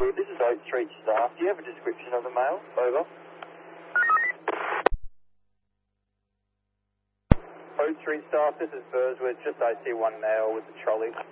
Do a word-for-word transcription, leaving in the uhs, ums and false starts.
This is Oak Street staff. Do you have a description of the male? Over. Oak Street staff, this is Burswood. Just I see one male with the trolley.